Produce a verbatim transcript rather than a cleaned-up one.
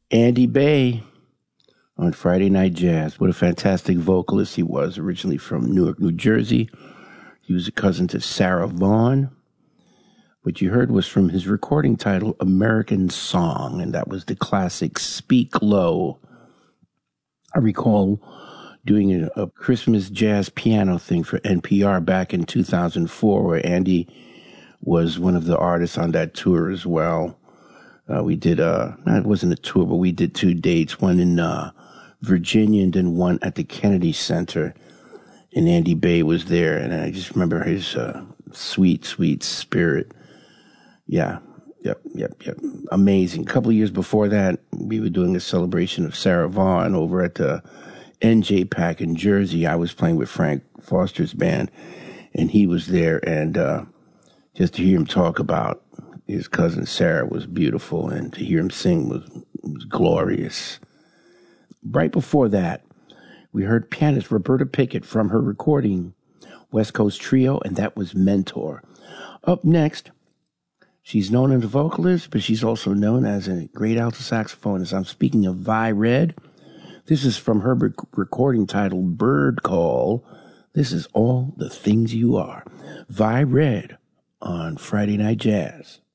Andy Bay on Friday Night Jazz. What a fantastic vocalist he was, originally from Newark, New Jersey. He was a cousin to Sarah Vaughan. What you heard was from his recording title, American Song, and that was the classic Speak Low. I recall doing a, a Christmas jazz piano thing for N P R back in two thousand four, where Andy was one of the artists on that tour as well. Uh, we did, uh, no, it wasn't a tour, but we did two dates, one in uh, Virginia and then one at the Kennedy Center. And Andy Bay was there, and I just remember his uh, sweet, sweet spirit. Yeah, yep, yep, yep. Amazing. A couple of years before that, we were doing a celebration of Sarah Vaughan over at the N J Pack in Jersey. I was playing with Frank Foster's band, and he was there, and uh, just to hear him talk about his cousin Sarah was beautiful, and to hear him sing was, was glorious. Right before that, we heard pianist Roberta Pickett from her recording, West Coast Trio, and that was Mentor. Up next, she's known as a vocalist, but she's also known as a great alto saxophonist. I'm speaking of Vi Red. This is from her rec- recording titled Bird Call. This is All the Things You Are. Vi Red on Friday Night Jazz.